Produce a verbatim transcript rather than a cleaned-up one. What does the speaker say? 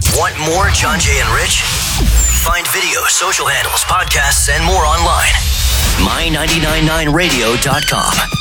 Want more John Jay and Rich? Find videos, social handles, podcasts, and more online. my nine nine nine radio dot com.